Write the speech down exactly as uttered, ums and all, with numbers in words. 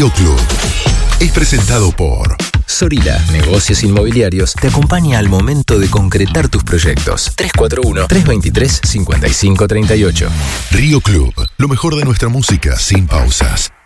Río Club. Es presentado por Sorila, Negocios Inmobiliarios, te acompaña al momento de concretar tus proyectos. tres cuatro uno, tres dos tres, cinco cinco tres ocho. Río Club, lo mejor de nuestra música sin pausas.